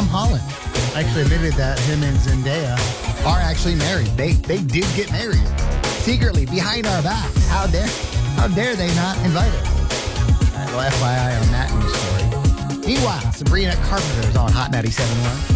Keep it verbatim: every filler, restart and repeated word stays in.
Tom Holland actually admitted that him and Zendaya are actually married. They they did get married secretly behind our backs. How dare how dare they not invite us? A little F Y I on that news story. Meanwhile, Sabrina Carpenter's on Hot ninety-seven point one.